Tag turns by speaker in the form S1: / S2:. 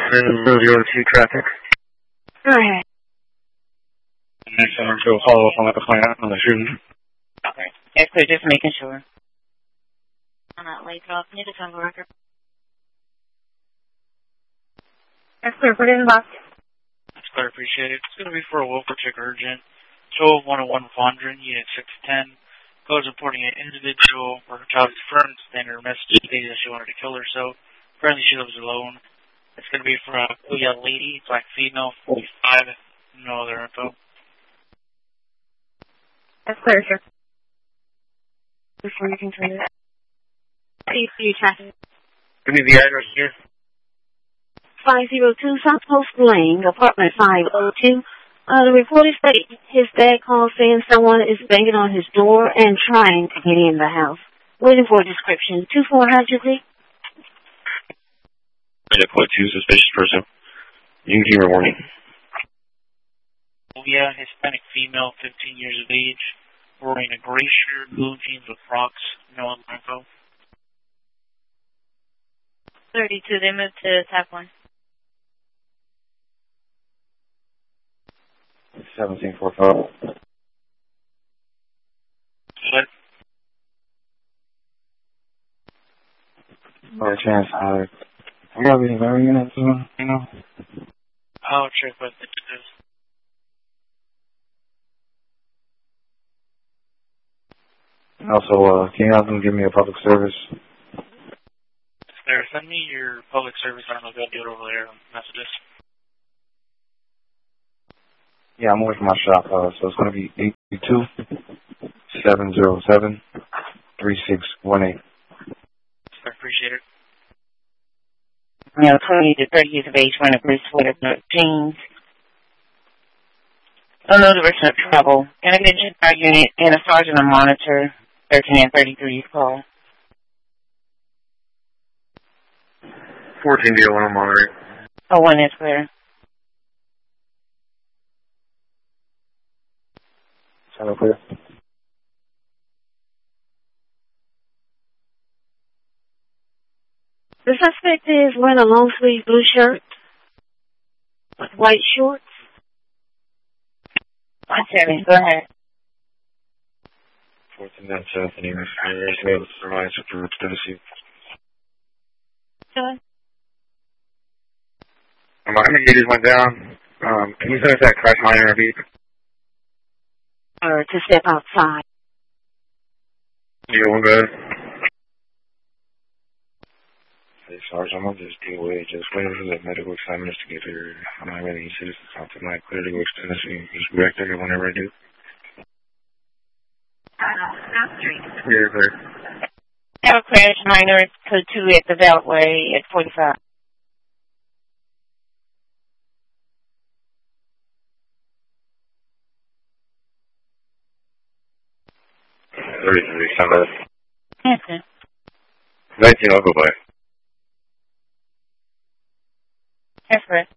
S1: 002 traffic.
S2: Go ahead.
S1: Next time, to follow up on that plan on the shooting.
S2: Okay. That's clear, just making sure. On that late drop, need to tell the record. That's clear, put it in the box.
S3: That's clear, appreciate it. It's going to be for a Wilford check urgent. Show 101 Fondren, Unit 610. Code reporting an individual where her child is firm standard message stating that she wanted to kill herself. Apparently she lives alone. It's going to be for a young lady, black female, 45, no other info.
S2: That's clear, sir. Before you can turn it. PC traffic.
S1: Give me the address here.
S2: 502 South Post Lane, apartment 502. The report is that his dad called saying someone is banging on his door and trying to get in the house. Waiting for a description. 2400, please.
S1: 2, suspicious person. You can give her warning.
S3: Yeah, Hispanic female, 15 years of age. Wearing a gray shirt, blue jeans with Crocs. No other info.
S2: 32, they moved to tab 1.
S1: 1745.
S3: What?
S1: By chance, we got any learning in that too, you know?
S3: I'll check what it is.
S1: Also, can you have them give me a public service?
S3: There, send me your public service. I don't know if I'll do it over there on messages.
S1: Yeah, I'm away from my shop, so it's going to be 832-707-3618.
S3: I appreciate it.
S2: 20 to 30 years of age, wearing a blue sweater, jeans. No direction of travel. Can I get a jet unit and a sergeant on monitor? 13 and 33 call.
S1: 14 deal on monitor.
S2: Oh, 1 is clear.
S1: Sound clear?
S2: The suspect is wearing a long sleeve blue shirt with white shorts. 17, go ahead.
S1: 14 and 17, able to survive for Tennessee.
S2: Good.
S1: My just went down. Can you send us that crash mine interview?
S2: Or to step outside.
S1: Yeah, we're good. Hey, Sarge, I'm going to just deal with it. Just wait for the medical examiners to get here. I'm not really serious about something like clear to go to Tennessee. Just be back there whenever I do.
S2: South Street.
S1: Yeah, clear.
S2: Have a crash minor code 2 at the Beltway at 45. Okay.
S1: 19, I'll go by.
S2: That's correct.